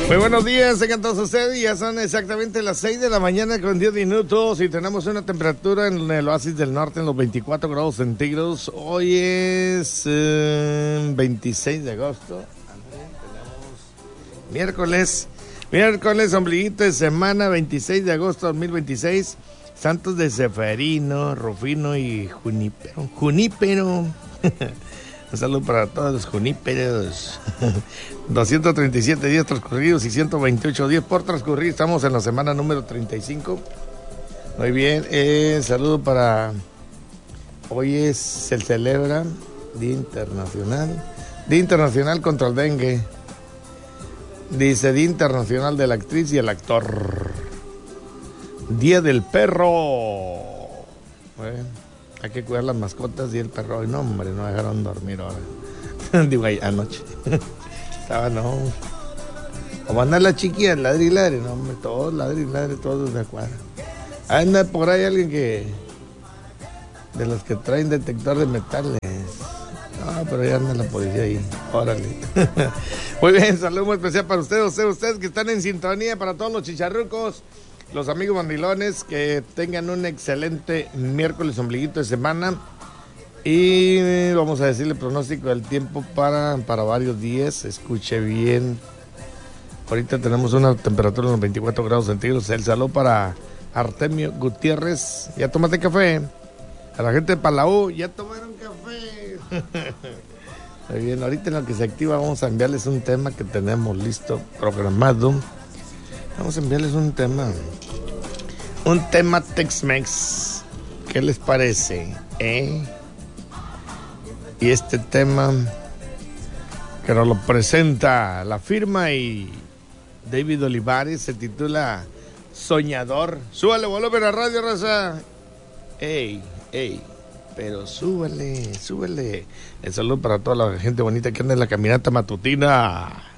Muy buenos días, tengan todos ustedes. Ya son exactamente las 6 de la mañana con 10 minutos y tenemos una temperatura en el Oasis del Norte en los 24 grados centígrados. Hoy es 26 de agosto. Tenemos miércoles, ombliguito de semana, 26 de agosto de 2026. Santos de Ceferino, Rufino y Junípero. Un saludo para todos los juníperos. 237 días transcurridos y 128 días por transcurrir. Estamos en la semana número 35. Muy bien. Saludo para... Hoy se celebra Día Internacional contra el Dengue. Dice Día Internacional de la Actriz y el Actor. Día del Perro. Bueno, hay que cuidar las mascotas y el perro. No, hombre, no dejaron dormir ahora. Digo, anoche. Estaba, no. O mandar la chiquilla, ladre y ladre. No, hombre, todos ladre y ladre, todos de acuerdo. Anda por ahí alguien que... De los que traen detector de metales. No, pero ya anda la policía ahí. Órale. Muy bien, saludo muy especial para ustedes que están en sintonía, para todos los chicharrucos. Los amigos mandilones, que tengan un excelente miércoles ombliguito de semana. Y vamos a decirle el pronóstico del tiempo para varios días. Escuche bien. Ahorita tenemos una temperatura de los 24 grados centígrados. El saludo para Artemio Gutiérrez. ¿Ya tomaste café? A la gente de Palau, ¿ya tomaron café? Muy bien, ahorita en lo que se activa vamos a enviarles un tema que tenemos listo, programado. Vamos a enviarles un tema Tex-Mex. ¿Qué les parece? Y este tema que nos lo presenta la firma y David Olivares se titula Soñador. Súbale volumen a radio, raza. Ey, pero súbele. El saludo para toda la gente bonita que anda en la caminata matutina.